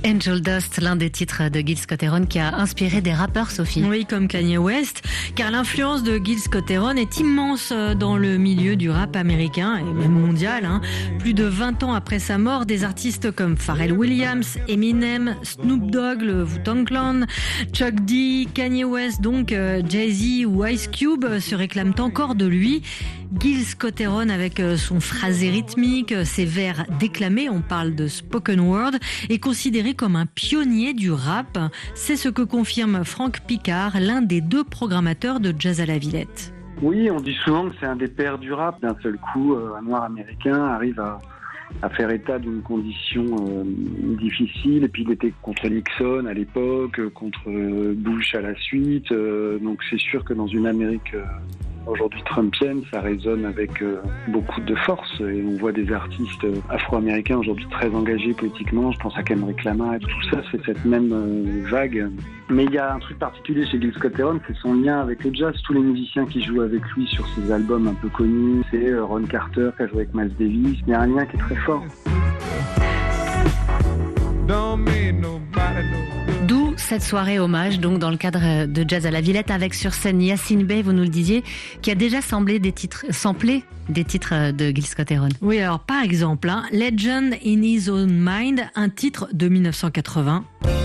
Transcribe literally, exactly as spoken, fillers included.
Angel Dust, l'un des titres de Gil Scott-Heron qui a inspiré des rappeurs, Sophie. Oui, comme Kanye West, car l'influence de Gil Scott-Heron est immense dans le milieu du rap américain et même mondial. Hein. Plus de vingt ans après sa mort, des artistes comme Pharrell Williams, Eminem, Snoop Dogg, le Wu-Tang Clan, Chuck D, Kanye West, donc euh, Jay-Z ou Ice Cube se réclament encore de lui. Gil Scott-Heron avec son phrasé rythmique, ses vers déclamés, on parle de spoken word, est considéré comme un pionnier du rap. C'est ce que confirme Franck Picard, l'un des deux programmateurs de Jazz à la Villette. Oui, on dit souvent que c'est un des pères du rap. D'un seul coup, un noir américain arrive à, à faire état d'une condition euh, difficile. Et puis il était contre Nixon à l'époque, contre Bush à la suite. Euh, donc c'est sûr que dans une Amérique euh, aujourd'hui trumpienne, ça résonne avec euh, beaucoup de force. Et on voit des artistes afro-américains aujourd'hui très engagés politiquement. Je pense à Kendrick Lamar et tout ça, c'est cette même euh, vague. Mais il y a un truc particulier chez Gil Scott-Heron, c'est son lien avec le jazz. Tous les musiciens qui jouent avec lui sur ses albums un peu connus, c'est euh, Ron Carter qui a joué avec Miles Davis. Il y a un lien qui est très fort. D'où cette soirée hommage, donc dans le cadre de Jazz à la Villette, avec sur scène Yacine Bey, vous nous le disiez, qui a déjà samplé des titres, samplé des titres de Gil Scott-Heron. Oui, alors par exemple, hein, Legend in His Own Mind, un titre de mille neuf cent quatre-vingts.